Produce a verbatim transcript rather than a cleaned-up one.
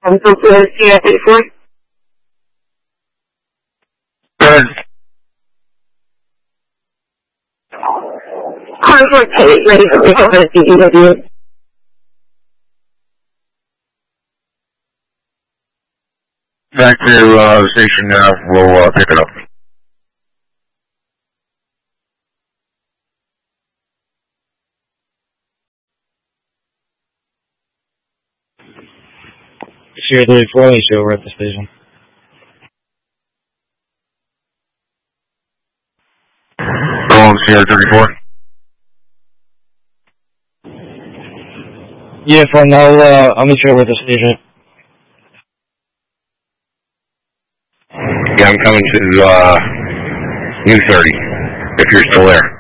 I'm from C I thirty-four. Good. Concord Pay, ready for me on D E W. Back to uh, the station now. We'll uh, pick it up. Sierra thirty-four, show we're at the station. Go on, Sierra thirty-four. Yeah, fine. I'll, uh, I'll meet you over at the station. Yeah, I'm coming to uh, U thirty, if you're still there.